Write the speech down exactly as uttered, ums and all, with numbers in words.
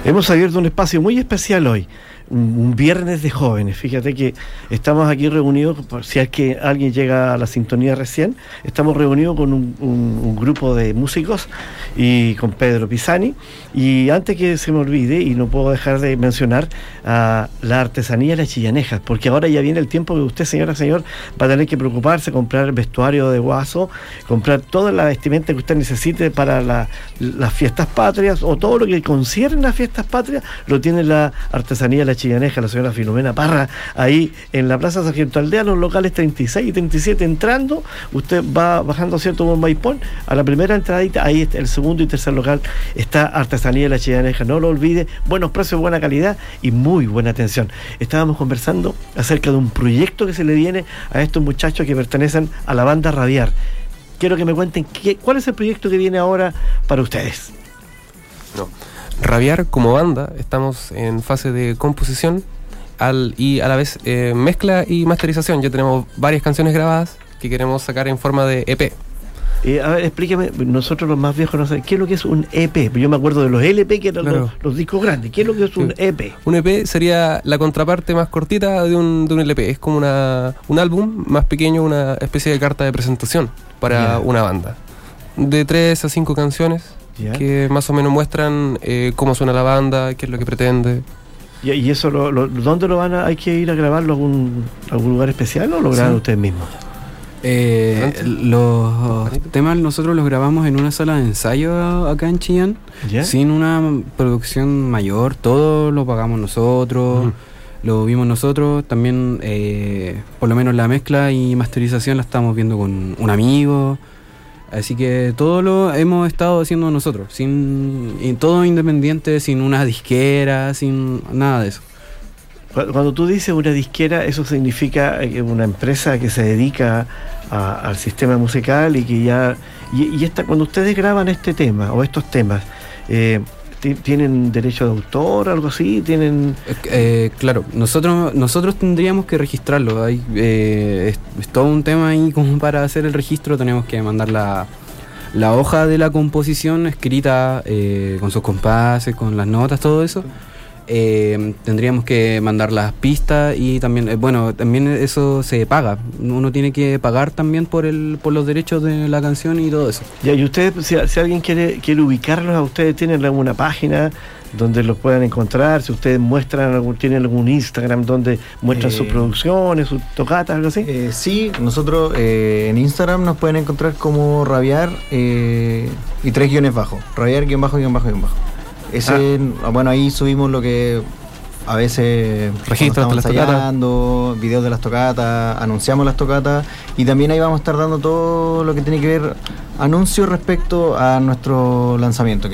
Hemos abierto un espacio muy especial hoy, un, un viernes de jóvenes. Fíjate que estamos aquí reunidos, si es que alguien llega a la sintonía recién, estamos reunidos con un, un, un grupo de músicos y con Pedro Pisani. Y antes que se me olvide, y no puedo dejar de mencionar a la artesanía de las chillanejas, porque ahora ya viene el tiempo que usted, señora, señor, va a tener que preocuparse, comprar vestuario de guaso, comprar toda la vestimenta que usted necesite para la, las fiestas patrias, o todo lo que concierne a fiestas patrias, lo tiene la artesanía de la chillaneja, la señora Filomena Parra, ahí en la Plaza Sargento Aldea, los locales treinta y seis y treinta y siete, entrando, usted va bajando cierto buen Maipón, a la primera entradita, ahí está el segundo y tercer local, está artesanía de la chillaneja, no lo olvide, buenos precios, buena calidad y muy buena atención. Estábamos conversando acerca de un proyecto que se le viene a estos muchachos que pertenecen a la banda Rabiar. Quiero que me cuenten qué, cuál es el proyecto que viene ahora para ustedes. No. Rabiar como banda, estamos en fase de composición al, y a la vez eh, mezcla y masterización. Ya tenemos varias canciones grabadas que queremos sacar en forma de E P. Eh, a ver, explíqueme, nosotros los más viejos no sabemos, ¿qué es lo que es un E P? Yo me acuerdo de los L P, que eran claro. los, los discos grandes. ¿Qué es lo que es un sí. E P? Un E P sería la contraparte más cortita de un, de un L P. Es como una, un álbum más pequeño, una especie de carta de presentación para yeah. una banda. De tres a cinco canciones yeah. que más o menos muestran eh, cómo suena la banda, qué es lo que pretende. ¿Y, y eso, lo, lo, dónde lo van a, hay que ir a grabarlo? ¿A algún, algún lugar especial o lo graban sí. ustedes mismos? Eh, los temas nosotros los grabamos en una sala de ensayo acá en Chillán, ¿yeah? sin una producción mayor, todo lo pagamos nosotros, uh-huh. lo vimos nosotros, también eh, por lo menos la mezcla y masterización la estamos viendo con un amigo, así que todo lo hemos estado haciendo nosotros, sin y todo independiente, sin una disquera, sin nada de eso. Cuando tú dices una disquera, eso significa una empresa que se dedica a, al sistema musical y que ya... Y, y esta, cuando ustedes graban este tema o estos temas, eh, ¿tienen derecho de autor o algo así? ¿Tienen...? Eh, claro, nosotros nosotros tendríamos que registrarlo. Hay, eh, es, es todo un tema ahí como para hacer el registro. Tenemos que mandar la, la hoja de la composición escrita eh, con sus compases, con las notas, todo eso. Eh, tendríamos que mandar las pistas y también, eh, bueno, también eso se paga. Uno tiene que pagar también por el por los derechos de la canción y todo eso. Ya, y ustedes, si, si alguien quiere quiere ubicarlos a ustedes, ¿tienen alguna página donde los puedan encontrar? Si ustedes muestran, algún, ¿tienen algún Instagram donde muestran eh, sus producciones, sus tocatas, algo así? Eh, sí, nosotros eh, en Instagram nos pueden encontrar como Rabiar eh, y tres guiones bajo. Rabiar guión bajo, guión bajo, guión bajo. Ese, ah. Bueno, ahí subimos lo que a veces registros de las tocatas, videos de las tocatas, anunciamos las tocatas y también ahí vamos a estar dando todo lo que tiene que ver anuncios respecto a nuestro lanzamiento.